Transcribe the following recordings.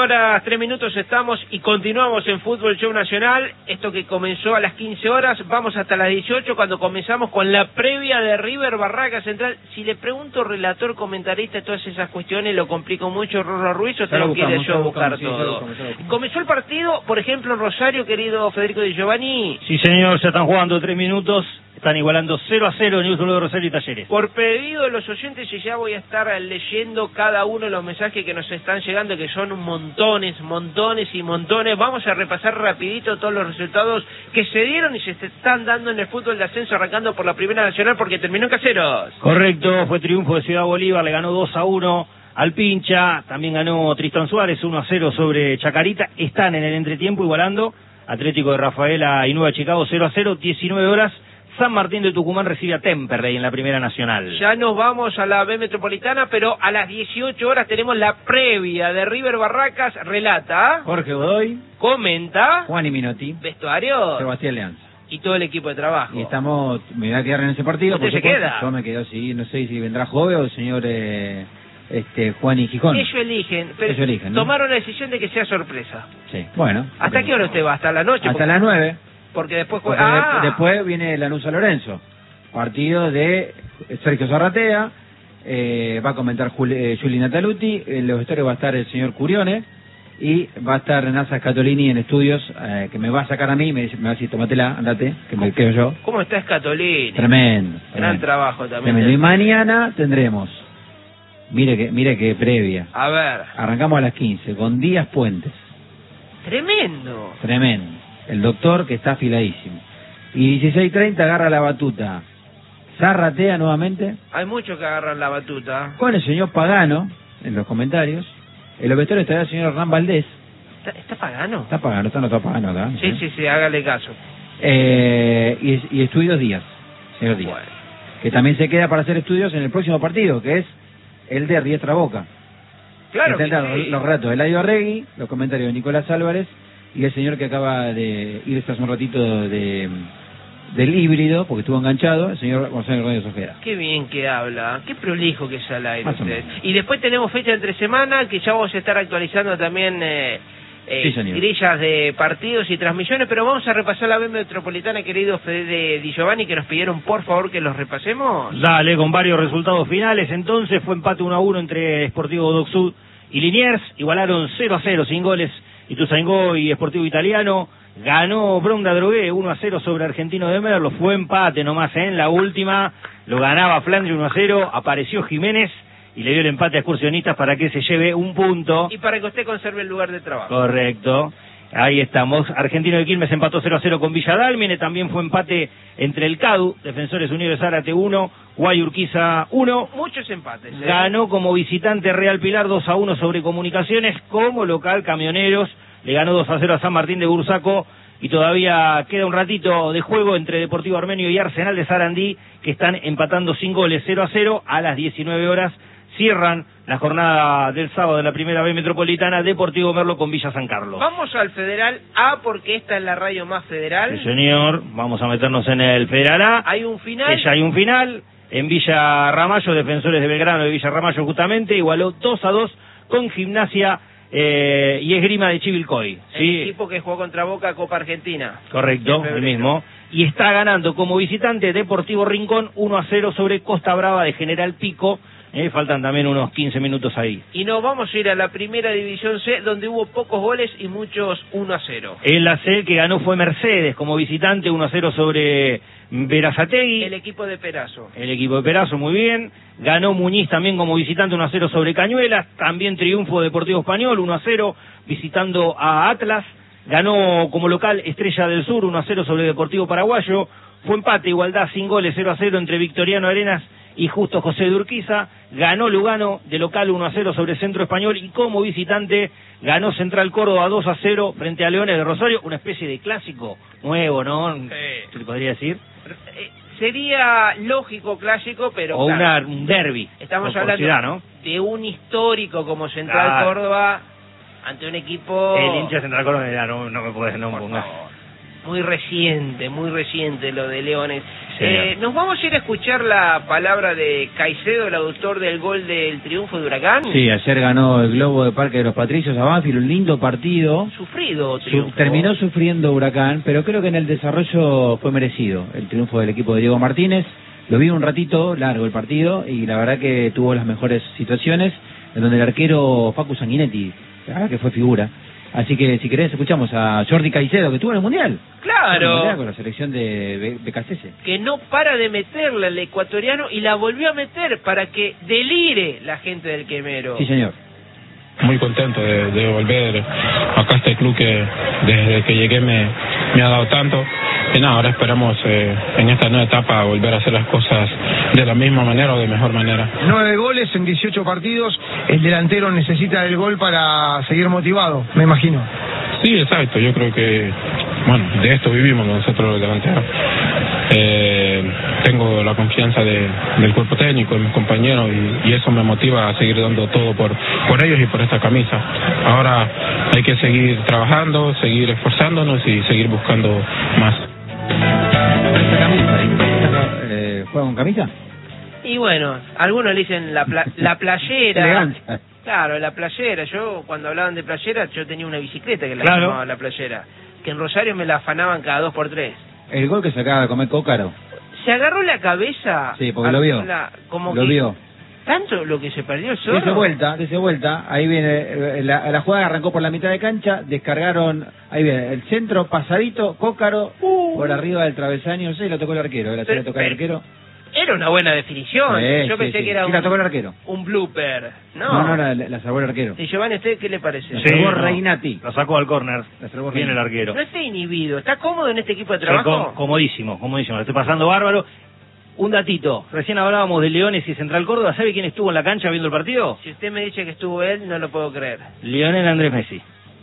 horas, 3 minutos estamos y continuamos en Fútbol Show Nacional. Esto que comenzó a las 15 horas, vamos hasta las 18 cuando comenzamos con la previa de River Barracas Central. Si le pregunto relator, comentarista, todas esas cuestiones, ¿lo complico mucho Rorro Ruiz o tengo que ir yo a buscar todo? Comenzó el partido, por ejemplo, en Rosario, querido Federico Di Giovanni. Sí, señor, ya están jugando 3 minutos. Están igualando 0-0 en News de Rosario y Talleres. Por pedido de los oyentes, y ya voy a estar leyendo cada uno de los mensajes que nos están llegando, que son montones, montones y montones. Vamos a repasar rapidito todos los resultados que se dieron y se están dando en el fútbol de ascenso, arrancando por la Primera Nacional, porque terminó en Caseros. Correcto, fue triunfo de Ciudad Bolívar, le ganó 2-1 al Pincha. También ganó Tristán Suárez 1-0 sobre Chacarita. Están en el entretiempo igualando. Atlético de Rafaela y Nueva Chicago 0-0, 19 horas. San Martín de Tucumán recibe a Temperley en la Primera Nacional. Ya nos vamos a la B Metropolitana, pero a las 18 horas tenemos la previa de River Barracas. Relata Jorge Godoy, comenta Juan y Minotti, vestuario Sebastián Leanza. Y todo el equipo de trabajo. Y estamos, me voy a quedar en ese partido. ¿Usted se queda? Yo me quedo, sí, no sé si vendrá Jove o el señor Juan y Gijón. Ellos eligen, pero Ellos eligen, ¿no? Tomaron la decisión de que sea sorpresa. Sí, bueno. ¿Hasta qué hora usted va? ¿Hasta la noche? Hasta las 9. Porque después después viene Lanús a Lorenzo, partido de Sergio Zarratea, va a comentar Juli Nataluti, en los vestuarios va a estar el señor Curione y va a estar Nasa Scatolini en estudios, que me va a sacar a mí, me va a decir, tómatela, andate, que me quedo yo. ¿Cómo está Scatolini? Tremendo. Gran trabajo también. Tremendo. Y mañana tendremos, mire que previa. A ver. Arrancamos a las 15 con Díaz Puentes. Tremendo. El doctor que está afiladísimo. Y 16:30 agarra la batuta Zarratea nuevamente. Hay muchos que agarran la batuta. Con el señor Pagano, en los comentarios. En los vestuarios estará el señor Hernán Valdés. ¿Está Pagano? Está Pagano, está Pagano acá. Sí, hágale caso. Y Estudios Díaz, señor Díaz. Bueno. Que también se queda para hacer estudios en el próximo partido, que es el de Riestra Boca. Claro que sí. Los relatos de Eladio Arregui, los comentarios de Nicolás Álvarez y el señor que acaba de irse hace un ratito del híbrido, porque estuvo enganchado, el señor Gonzalo Rodríguez Ojeda. Qué bien que habla, qué prolijo que es al aire usted. Y después tenemos fecha entre semana, que ya vamos a estar actualizando también grillas de partidos y transmisiones, pero vamos a repasar la B Metropolitana, querido Fede Di Giovanni, que nos pidieron por favor que los repasemos. Dale, con varios resultados finales. Entonces fue empate 1-1 entre Sportivo Docsud y Liniers, igualaron 0-0 sin goles Ituzaingó y Sportivo Italiano. Ganó Bronda Drogué 1-0 sobre Argentino de Merlo, fue empate nomás en la última, lo ganaba Flandre 1-0, apareció Jiménez y le dio el empate a Excursionistas para que se lleve un punto. Y para que usted conserve el lugar de trabajo. Correcto. Ahí estamos. Argentino de Quilmes empató 0-0 con Villa Dálmine. También fue empate entre el CADU, Defensores Unidos de Zárate 1, Guayurquiza 1. Muchos empates. Ganó como visitante Real Pilar 2-1 sobre Comunicaciones. Como local Camioneros le ganó 2-0 a San Martín de Bursaco. Y todavía queda un ratito de juego entre Deportivo Armenio y Arsenal de Sarandí, que están empatando sin goles 0-0 a las 19 horas. Cierran la jornada del sábado de la Primera B Metropolitana, Deportivo Merlo con Villa San Carlos. Vamos al Federal A, porque esta es la radio más federal. Sí, señor. Vamos a meternos en el Federal A. Hay un final. Ya hay un final. En Villa Ramallo, Defensores de Belgrano de Villa Ramallo justamente, igualó 2-2 con Gimnasia y Esgrima de Chivilcoy. El equipo que jugó contra Boca, Copa Argentina. Correcto, el mismo. Y está ganando como visitante Deportivo Rincón 1-0 sobre Costa Brava de General Pico. Faltan también unos 15 minutos ahí. Y nos vamos a ir a la Primera División C, donde hubo pocos goles y muchos 1-0. En la C, el que ganó fue Mercedes como visitante 1-0 sobre Berazategui. El equipo de Perazo. El equipo de Perazo, muy bien. Ganó Muñiz también como visitante 1-0 sobre Cañuelas. También triunfo Deportivo Español 1-0 visitando a Atlas. Ganó como local Estrella del Sur 1-0 sobre Deportivo Paraguayo. Fue empate, igualdad sin goles 0-0 entre Victoriano Arenas y Justo José de Urquiza. Ganó Lugano de local 1-0 sobre Centro Español y como visitante ganó Central Córdoba 2-0 frente a Leones de Rosario, una especie de clásico nuevo, ¿no? ¿Se le podría decir? Sería lógico clásico, pero o claro, un derbi. Estamos hablando, ¿no?, de un histórico como Central Córdoba ante un equipo... El hincha de Central Córdoba no me puedes, no me pongas. Muy reciente lo de Leones. Nos vamos a ir a escuchar la palabra de Caicedo, el autor del gol del triunfo de Huracán. Sí, ayer ganó el Globo de Parque de los Patricios a Banfield, un lindo partido. Sufrido triunfo. Terminó sufriendo Huracán, pero creo que en el desarrollo fue merecido el triunfo del equipo de Diego Martínez. Lo vi un ratito largo el partido y la verdad que tuvo las mejores situaciones, en donde el arquero Facu Sanguinetti, la verdad que fue figura. Así que si querés escuchamos a Jordi Caicedo, que estuvo en el Mundial. Claro. Con la selección de BKCS. Que no para de meterla el ecuatoriano y la volvió a meter para que delire la gente del Quemero. Sí, señor. Muy contento de volver acá a este club que desde que llegué me ha dado tanto. Y nada, ahora esperamos en esta nueva etapa volver a hacer las cosas de la misma manera o de mejor manera. 9 goles en 18 partidos, el delantero necesita el gol para seguir motivado, me imagino. Sí, exacto, yo creo que, bueno, de esto vivimos nosotros los delanteros. Tengo la confianza del cuerpo técnico, de mis compañeros, y eso me motiva a seguir dando todo por ellos y por esta camisa. Ahora hay que seguir trabajando, seguir esforzándonos y seguir buscando más. ¿Esta camisa? ¿Juega con camisa? Y bueno, algunos le dicen la playera. Elegancia. Claro, la playera. Yo, cuando hablaban de playera, yo tenía una bicicleta que la Claro. llamaba la playera. Que en Rosario me la afanaban cada 2x3. El gol que se acaba de comer Cócaro. Se agarró la cabeza. Sí, porque lo vio. Como Lo que vio. tanto lo que se perdió el Zorro. Dese vuelta, ahí viene, la jugada arrancó por la mitad de cancha, descargaron, ahí viene, el centro, pasadito, Cócaro, por arriba del travesaño, no sé, lo tocó el arquero, era le tocó el arquero. Era una buena definición. Sí, Yo pensé que era la tocó el arquero. un blooper. No, la salvó el arquero. Y Giovanni, ¿usted qué le parece? La salvó Reinati. Lo sacó al córner. La salvó Bien el Reinati. arquero. No está inhibido, ¿está cómodo en este equipo de Sí, trabajo? comodísimo. Lo estoy pasando bárbaro. Un datito. Recién hablábamos de Leones y Central Córdoba. ¿Sabe quién estuvo en la cancha viendo el partido? Si usted me dice que estuvo él, no lo puedo creer. Lionel Andrés Messi.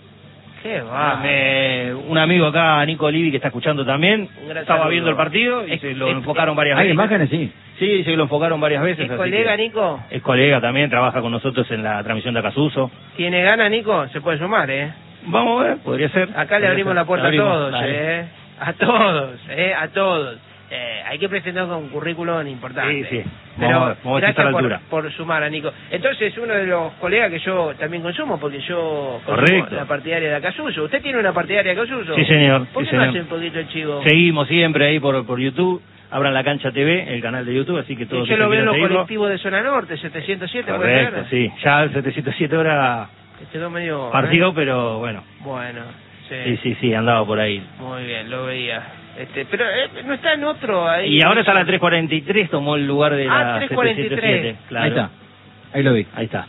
Qué va. Un amigo acá, Nico Olivi, que está escuchando también, Un gran estaba saludo. viendo el partido y se lo enfocaron varias ¿Hay veces. imágenes? Sí. Sí, se lo enfocaron varias veces. ¿Es así colega, que- Nico? Es colega también, trabaja con nosotros en la transmisión de Acasuso. ¿Tiene ganas, Nico? Se puede sumar, ¿eh? Vamos a ver, podría ser. Acá le abrimos la puerta a todos, dale. A todos, a todos. Hay que presentar con un currículum importante. Sí. Pero Vamos a ver si está a gracias la altura. por sumar a Nico. Entonces, uno de los colegas que yo también consumo, porque yo consumo Correcto. la partidaria de Acasuso. ¿Usted tiene una partidaria de Acasuso? Sí, señor. ¿Por Sí, qué no señor. hace un poquito el chivo? Seguimos siempre ahí por YouTube. Abran la Cancha TV, el canal de YouTube, así que todos Yo lo que veo en los quieran seguirlo. colectivos de Zona Norte, 707, ¿puede Correcto, ser? sí. Ya el 707 horas Quedó medio... partido, pero bueno. Bueno, sí. Sí, andaba por ahí. Muy bien, lo veía. Pero no está en otro ahí. Y ahora está la 343, tomó el lugar de la 343. 777. Claro. Ahí está. Ahí lo vi. Ahí está.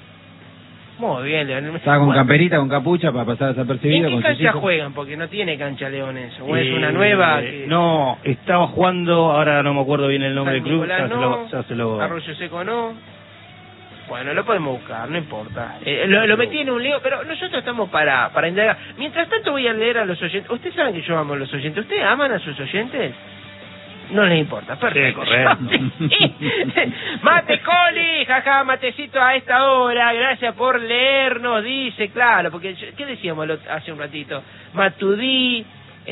Muy bien, Leonel. Estaba con Bueno, camperita, con capucha para pasar desapercibido. ¿en con qué sus cancha hijos. juegan? Porque no tiene cancha Leones. ¿O es una nueva? Que... No, estaba jugando, ahora no me acuerdo bien el nombre San del club. Nicolás no, Ya se lo... Arroyo Seco no. Bueno, lo podemos buscar, no importa. Lo metí en un lío, pero nosotros estamos para indagar. Mientras tanto voy a leer a los oyentes. Ustedes saben que yo amo a los oyentes. ¿Ustedes aman a sus oyentes? No les importa, perfecto. Sí, correcto. Sí. Mate Coli, jaja, matecito a esta hora, gracias por leernos, dice, claro, porque ¿qué decíamos hace un ratito? Matudí,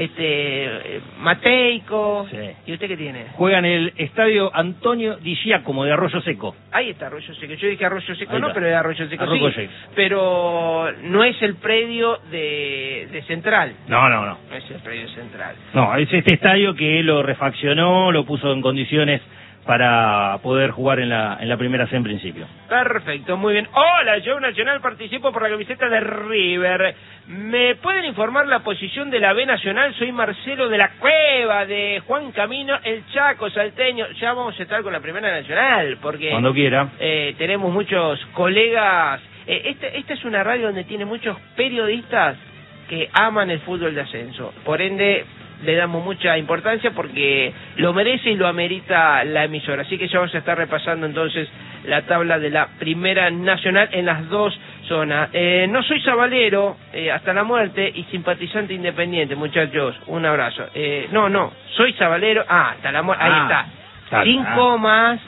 Mateico, Sí. ¿y usted qué tiene? Juega en el estadio Antonio Di Giacomo de Arroyo Seco. Ahí está Arroyo Seco, yo dije Arroyo Seco Ahí no, está. pero es Arroyo Seco Arroyo sí, Seco. pero no es el predio de Central, No. no es el predio Central. No, es este estadio que él lo refaccionó, lo puso en condiciones para poder jugar en la primera C en principio. Perfecto, muy bien. Hola, yo Nacional participo por la camiseta de River. ¿Me pueden informar la posición de la B Nacional? Soy Marcelo de la Cueva, de Juan Camino, el Chaco, salteño. Ya vamos a estar con la Primera Nacional, porque Cuando quiera. tenemos muchos colegas. Esta es una radio donde tiene muchos periodistas que aman el fútbol de ascenso. Por ende, le damos mucha importancia porque lo merece y lo amerita la emisora. Así que ya vamos a estar repasando entonces la tabla de la Primera Nacional en las dos zonas. No soy sabalero hasta la muerte y simpatizante independiente, muchachos. Un abrazo. No, soy sabalero. Hasta la muerte. Ahí está. 5 más.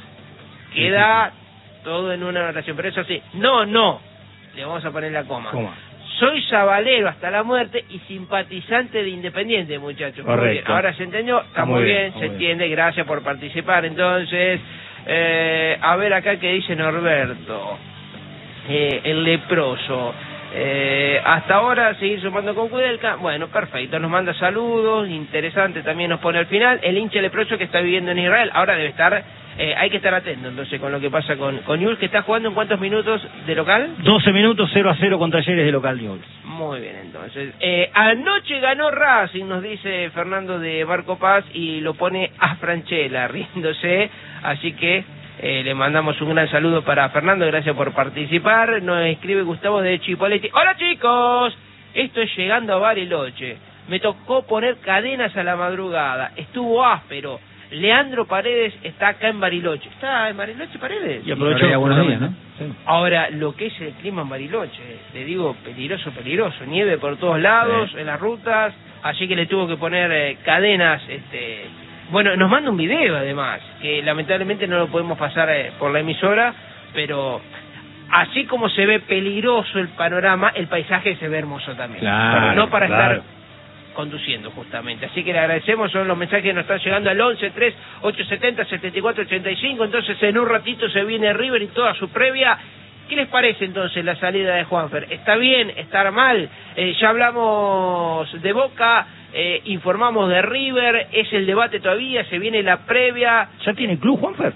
Queda todo en una oración. Pero eso sí, no. Le vamos a poner la coma. soy sabalero hasta la muerte y simpatizante de Independiente, muchachos. Correcto. Muy bien. Ahora se entendió, está muy bien, se entiende, gracias por participar. Entonces, a ver acá qué dice Norberto, el leproso. Hasta ahora seguir sumando con Kudelka. Bueno, perfecto, nos manda saludos, interesante también nos pone al final. El hincha leproso que está viviendo en Israel, ahora debe estar, hay que estar atento entonces con lo que pasa con Newell's, que está jugando en cuántos minutos de local. 12 minutos, 0-0 con Talleres de local Newell's. Muy bien, entonces. Anoche ganó Racing, nos dice Fernando de Barco Paz, y lo pone a Franchella riéndose, así que le mandamos un gran saludo para Fernando, gracias por participar. Nos escribe Gustavo de Chipoleti. Hola chicos, esto es llegando a Bariloche. Me tocó poner cadenas a la madrugada, estuvo áspero. Leandro Paredes está acá en Bariloche. ¿Está en Bariloche Paredes? Y aprovechó buenos días, ¿no? Sí. Ahora, lo que es el clima en Bariloche, le digo, peligroso, peligroso. Nieve por todos lados, en las rutas, así que le tuvo que poner cadenas, Bueno, nos manda un video además, que lamentablemente no lo podemos pasar por la emisora, pero así como se ve peligroso el panorama, el paisaje se ve hermoso también. Claro, no para claro. estar conduciendo justamente. Así que le agradecemos, son los mensajes que nos están llegando al 11-3-870-7485. Entonces en un ratito se viene River y toda su previa. ¿Qué les parece entonces la salida de Juanfer? ¿Está bien? ¿Está mal? Ya hablamos de Boca, informamos de River, es el debate todavía, se viene la previa. ¿Ya tiene club Juanfer?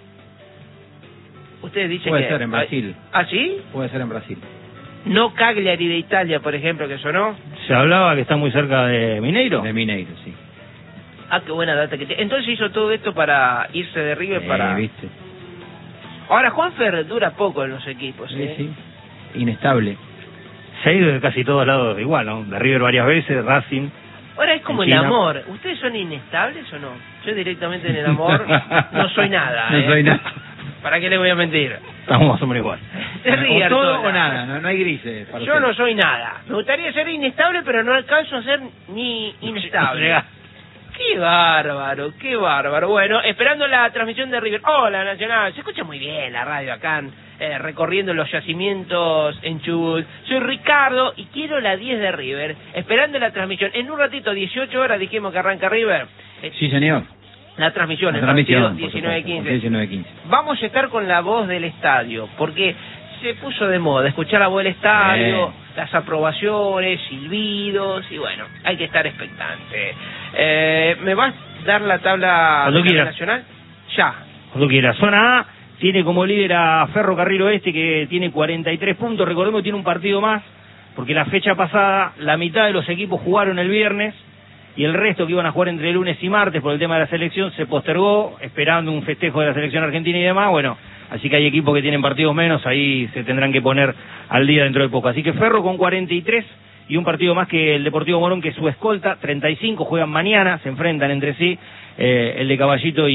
Ustedes dicen Puede que... ser en Brasil. ¿Ah, sí? Puede ser en Brasil. No Cagliari de Italia, por ejemplo, que sonó. Se hablaba que está muy cerca de Mineiro. De Mineiro, sí. Ah, qué buena data que tiene. Entonces hizo todo esto para irse de River para... ¿Viste? Ahora, Juanfer dura poco en los equipos, Sí, sí. Inestable. Se ha ido de casi todos lados igual, ¿no? De River varias veces, Racing. Ahora es como En el China. amor. ¿Ustedes son inestables o no? Yo directamente en el amor no soy nada. No soy nada. ¿Para qué le voy a mentir? Estamos más o menos igual. Se ríe, O todo Artola. o nada, no hay grises. para Yo usted. no soy nada. Me gustaría ser inestable, pero no alcanzo a ser ni inestable. Qué bárbaro, qué bárbaro. Bueno, esperando la transmisión de River. Hola, Nacional. Se escucha muy bien la radio acá, recorriendo los yacimientos en Chubut. Soy Ricardo y quiero la 10 de River. Esperando la transmisión. En un ratito, 18 horas, dijimos que arranca River. Sí, señor. La transmisión, La el transmisión, partido por supuesto, 19-15. 19-15. Vamos a estar con la voz del estadio, porque se puso de moda escuchar la voz del estadio, las aprobaciones, silbidos, y bueno, hay que estar expectante. ¿Me vas a dar la tabla Cuando quieras. nacional? Ya. Cuando quiera. Zona A tiene como líder a Ferrocarril Oeste, que tiene 43 puntos. Recordemos que tiene un partido más, porque la fecha pasada la mitad de los equipos jugaron el viernes y el resto que iban a jugar entre lunes y martes por el tema de la selección se postergó, esperando un festejo de la selección argentina y demás. Bueno, así que hay equipos que tienen partidos menos, ahí se tendrán que poner al día dentro de poco. Así que Ferro con 43 y un partido más que el Deportivo Morón, que es su escolta, 35, juegan mañana, se enfrentan entre sí, el de Caballito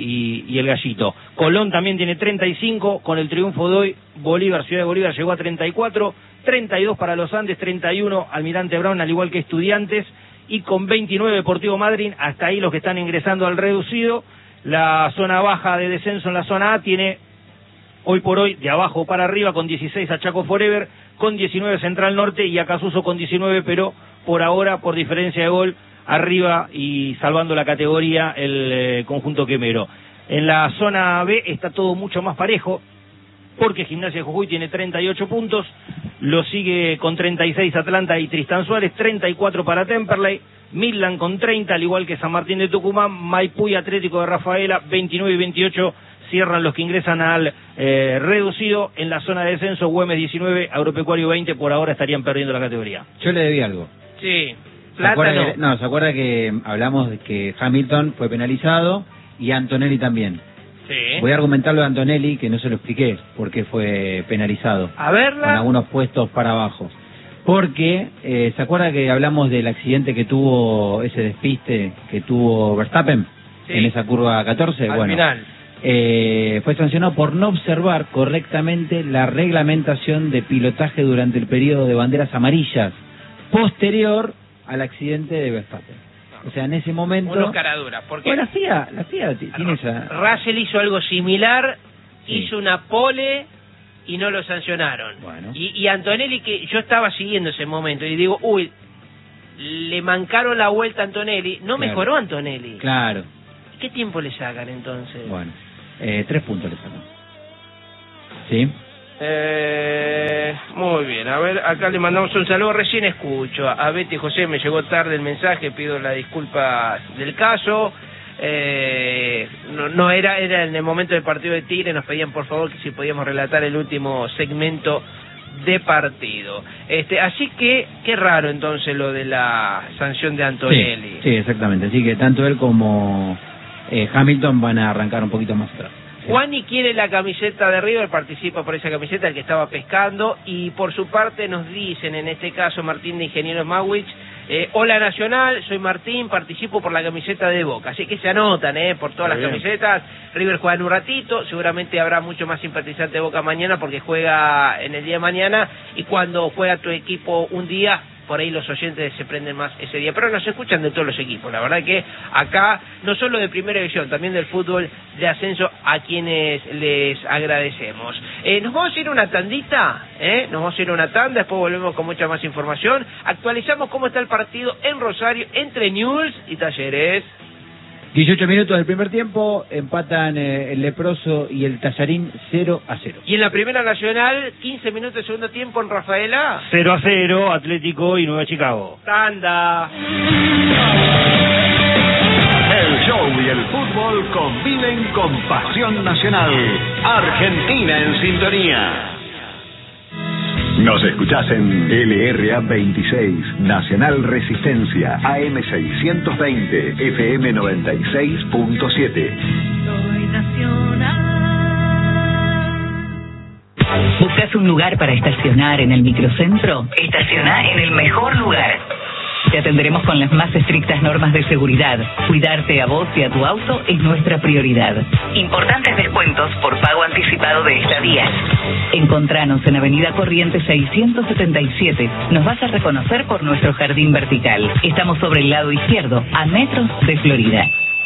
y el Gallito. Colón también tiene 35, con el triunfo de hoy, Bolívar, Ciudad de Bolívar llegó a 34, 32 para los Andes, 31 Almirante Brown, al igual que Estudiantes, y con 29 Deportivo Madryn. Hasta ahí los que están ingresando al reducido. La zona baja de descenso en la zona A tiene hoy por hoy de abajo para arriba con 16 a Chaco Forever, con 19 Central Norte y a Acasuso con 19, pero por ahora por diferencia de gol arriba y salvando la categoría el conjunto quemero. En la zona B está todo mucho más parejo, porque Gimnasia de Jujuy tiene 38 puntos, lo sigue con 36 Atlanta y Tristán Suárez, 34 para Temperley, Midland con 30, al igual que San Martín de Tucumán, Maipú y Atlético de Rafaela, 29 y 28, cierran los que ingresan al reducido. En la zona de descenso, Güemes 19, Agropecuario 20, por ahora estarían perdiendo la categoría. Yo le debí algo. Sí. ¿Se acuerda Plátano. que, no, ¿se acuerda que hablamos de que Hamilton fue penalizado y Antonelli también? Sí. Voy a argumentar lo de Antonelli, que no se lo expliqué, por qué fue penalizado. A verla. Con algunos puestos para abajo. Porque, ¿se acuerda que hablamos del accidente que tuvo, ese despiste que tuvo Verstappen Sí. en esa curva 14? Al Bueno, final. fue sancionado por no observar correctamente la reglamentación de pilotaje durante el periodo de banderas amarillas posterior al accidente de Verstappen. O sea, en ese momento... Unos caraduras, porque Bueno, la FIA tiene esa... Russell hizo algo similar, Sí. hizo una pole y no lo sancionaron. Bueno. Y Antonelli, que yo estaba siguiendo ese momento, y digo, uy, le mancaron la vuelta a Antonelli, no Claro. mejoró Antonelli. Claro. ¿Qué tiempo le sacan entonces? Bueno, 3 puntos le sacan. ¿Sí? Muy bien, a ver, acá le mandamos un saludo, recién escucho a Betty José, me llegó tarde el mensaje, pido la disculpa del caso. No era en el momento del partido de Tigre, nos pedían por favor que si podíamos relatar el último segmento de partido. Así que, qué raro entonces lo de la sanción de Antonelli. Sí, exactamente, así que tanto él como Hamilton van a arrancar un poquito más atrás. Juani quiere la camiseta de River, participa por esa camiseta, el que estaba pescando, y por su parte nos dicen, en este caso Martín de Ingenieros Mawich, hola Nacional, soy Martín, participo por la camiseta de Boca, así que se anotan por todas las camisetas. River juega en un ratito, seguramente habrá mucho más simpatizante de Boca mañana porque juega en el día de mañana, y cuando juega tu equipo un día, por ahí los oyentes se prenden más ese día, pero nos escuchan de todos los equipos, la verdad que acá, no solo de primera división, también del fútbol de ascenso, a quienes les agradecemos. Nos vamos a ir a una tandita, nos vamos a ir a una tanda, después volvemos con mucha más información, actualizamos cómo está el partido en Rosario, entre Newell's y Talleres. 18 minutos del primer tiempo, empatan el Leproso y el Tallarín 0-0. Y en la Primera Nacional, 15 minutos de segundo tiempo en Rafaela. 0-0, Atlético y Nueva Chicago. Tanda. El show y el fútbol conviven con pasión nacional. Argentina en sintonía. Nos escuchás en LRA 26, Nacional Resistencia, AM 620, FM 96.7. Soy nacional. ¿Buscas un lugar para estacionar en el microcentro? Estaciona en el mejor lugar. Te atenderemos con las más estrictas normas de seguridad. Cuidarte a vos y a tu auto es nuestra prioridad. Importantes descuentos por pago anticipado de estadías. Encontranos en Avenida Corrientes 677. Nos vas a reconocer por nuestro jardín vertical. Estamos sobre el lado izquierdo, a metros de Florida.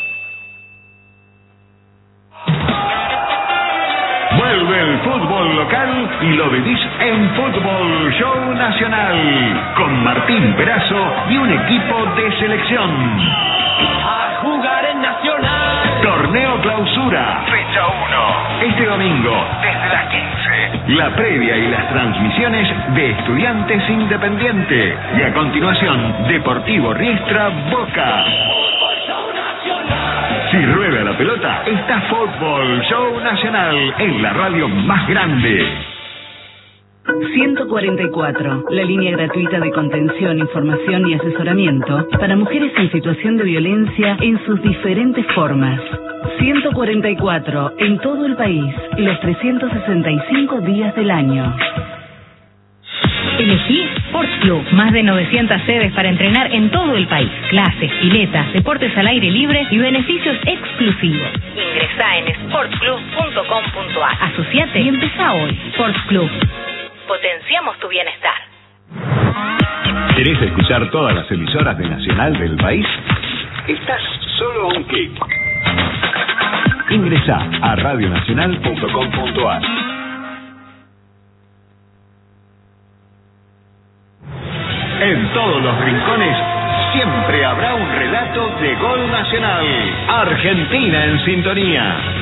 Vuelve el fútbol local y lo vivís en Fútbol Show Nacional, con Martín Perazo y un equipo de selección. A jugar en Nacional. Torneo Clausura, fecha 1. Este domingo, desde las 15. La previa y las transmisiones de Estudiantes Independiente. Y a continuación, Deportivo Riestra Boca. Si rueda la pelota, está Fútbol Show Nacional en la radio más grande. 144, la línea gratuita de contención, información y asesoramiento para mujeres en situación de violencia en sus diferentes formas. 144, en todo el país, los 365 días del año. Elegí Sports Club, más de 900 sedes para entrenar en todo el país. Clases, piletas, deportes al aire libre y beneficios exclusivos. Ingresá en sportsclub.com.ar. Asociate y empezá hoy. Sports Club. Potenciamos tu bienestar. ¿Querés escuchar todas las emisoras de Nacional del país? Estás solo a un clic. Ingresá a radionacional.com.ar. En todos los rincones siempre habrá un relato de gol nacional. Argentina en sintonía.